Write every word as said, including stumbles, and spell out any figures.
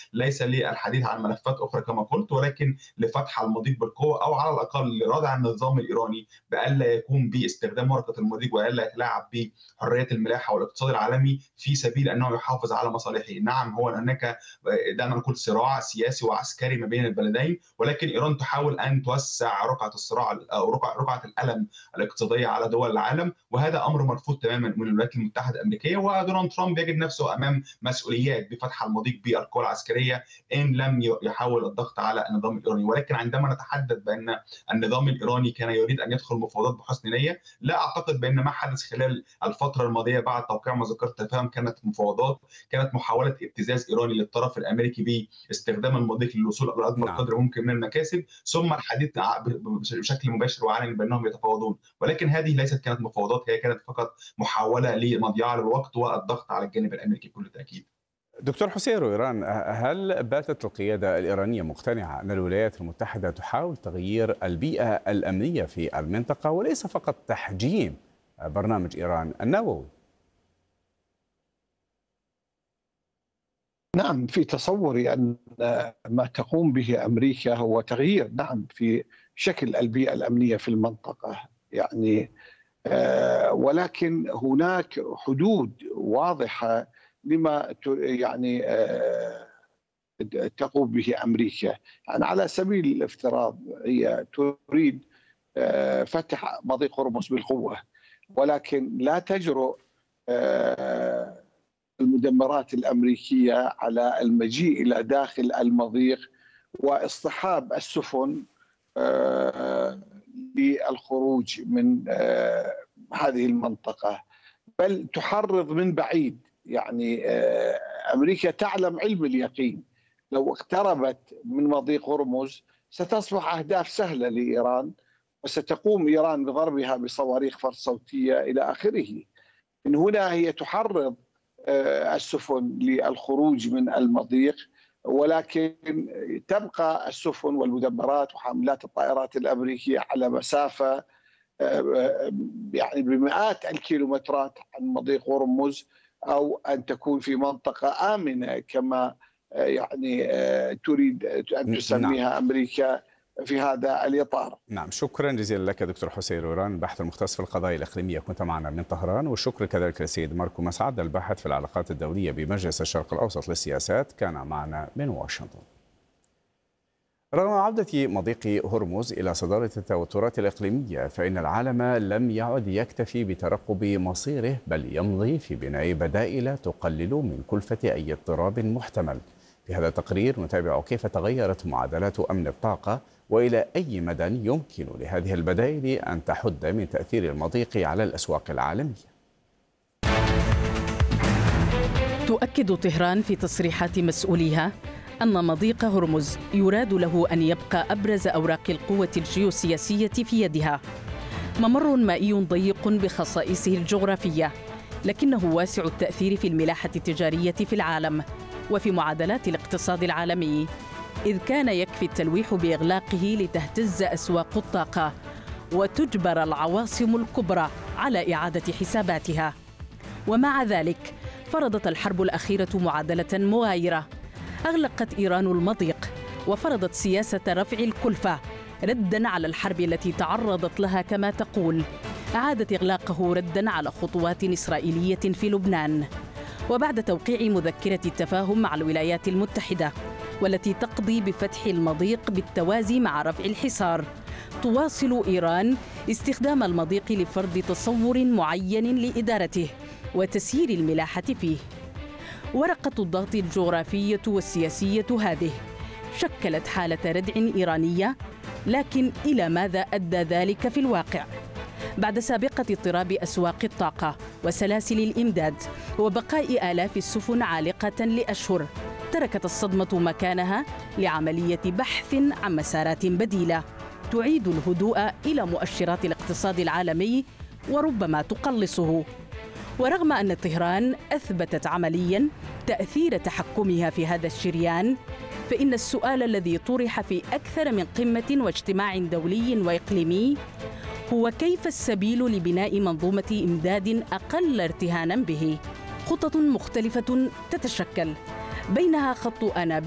ليس للحديث عن ملفات أخرى كما قلت، ولكن لفتح المضيق بالقوة، أو على الأقل لردع النظام الإيراني بألا يقوم باستخدام ورقة المضيق وألا يتلاعب بحرية الملاحة والاقتصاد العالمي في سبيل أنه يحافظ على مصالحه. نعم، هو هناك دعنا نقول صراع سياسي وعسكري ما بين البلدين، ولكن إيران تحاول أن توسع رقعة الصراع أو رقعة رقعة الألم الاقتصادية على دول العالم، وهذا أمر مرفوض تماما من الولايات المتحدة الأمريكية. ودونالد ترامب يجد نفسه أمام مسؤوليات بفتح المضيق بالقوى العسكرية إن لم يحاول الضغط على النظام الإيراني. ولكن عندما نتحدث بأن النظام الإيراني كان يريد أن يدخل مفاوضات بحسن نية، لا أعتقد بأن ما حدث خلال الفترة الماضية بعد توقيع مذكرة التفاهم كانت مفاوضات، كانت محاولة ابتزاز إيراني للطرف الأمريكي باستخدام المضيق للوصول إلى أكبر نعم. قدر ممكن من المكاسب، ثم الحديث بشكل مباشر وعلني بأنهم يتفاوضون. ولكن هذه ليست كانت مفاوضات، هي كانت فقط محاولة لمضيعة للوقت والضغط على الجانب الأمريكي بكل تأكيد. دكتور حسين رويران، هل باتت القيادة الإيرانية مقتنعة أن الولايات المتحدة تحاول تغيير البيئة الأمنية في المنطقة وليس فقط تحجيم برنامج إيران النووي؟ نعم، في تصوري أن ما تقوم به أمريكا هو تغيير نعم في شكل البيئة الأمنية في المنطقة، يعني آه ولكن هناك حدود واضحة لما يعني آه تقوم به أمريكا. يعني على سبيل الافتراض هي تريد آه فتح مضيق هرمز بالقوة، ولكن لا تجرؤ آه المدمرات الأمريكية على المجيء إلى داخل المضيق واصطحاب السفن للخروج من هذه المنطقة، بل تحرض من بعيد. يعني أمريكا تعلم علم اليقين لو اقتربت من مضيق هرمز ستصبح أهداف سهلة لإيران، وستقوم إيران بضربها بصواريخ فرد صوتية إلى آخره. من هنا هي تحرض السفن للخروج من المضيق، ولكن تبقى السفن والمدمرات وحاملات الطائرات الأمريكية على مسافة يعني بمئات الكيلومترات عن مضيق هرمز، أو أن تكون في منطقة آمنة كما يعني تريد أن تسميها نعم. أمريكا في هذا الإطار. نعم، شكرا جزيلا لك دكتور حسين رويران، الباحث المختص في القضايا الإقليمية، كنت معنا من طهران. والشكر كذلك للسيد ماركو مسعد، الباحث في العلاقات الدولية بمجلس الشرق الأوسط للسياسات، كان معنا من واشنطن. رغم عودة مضيق هرمز إلى صدارة التوترات الإقليمية، فإن العالم لم يعد يكتفي بترقب مصيره، بل يمضي في بناء بدائل تقلل من كلفة أي اضطراب محتمل. في هذا التقرير نتابع كيف تغيرت معادلات أمن الطاقة، وإلى أي مدى يمكن لهذه البدائل أن تحد من تأثير المضيق على الأسواق العالمية. تؤكد طهران في تصريحات مسؤوليها أن مضيق هرمز يراد له أن يبقى أبرز أوراق القوة الجيوسياسية في يدها. ممر مائي ضيق بخصائصه الجغرافية، لكنه واسع التأثير في الملاحة التجارية في العالم وفي معادلات الاقتصاد العالمي، إذ كان يكفي التلويح بإغلاقه لتهتز أسواق الطاقة وتجبر العواصم الكبرى على إعادة حساباتها. ومع ذلك فرضت الحرب الأخيرة معادلة مغايرة. أغلقت إيران المضيق وفرضت سياسة رفع الكلفة رداً على الحرب التي تعرضت لها كما تقول. أعادت إغلاقه رداً على خطوات إسرائيلية في لبنان. وبعد توقيع مذكرة التفاهم مع الولايات المتحدة والتي تقضي بفتح المضيق بالتوازي مع رفع الحصار، تواصل إيران استخدام المضيق لفرض تصور معين لإدارته وتسيير الملاحة فيه. ورقة الضغط الجغرافية والسياسية هذه شكلت حالة ردع إيرانية، لكن إلى ماذا أدى ذلك في الواقع؟ بعد سابقة اضطراب أسواق الطاقة وسلاسل الإمداد وبقاء آلاف السفن عالقة لأشهر، تركت الصدمة مكانها لعملية بحث عن مسارات بديلة تعيد الهدوء إلى مؤشرات الاقتصاد العالمي وربما تقلصه. ورغم أن طهران أثبتت عملياً تأثير تحكمها في هذا الشريان، فإن السؤال الذي طرح في أكثر من قمة واجتماع دولي وإقليمي هو كيف السبيل لبناء منظومة إمداد أقل ارتهاناً به. خطط مختلفة تتشكل، بينها خط أنابيب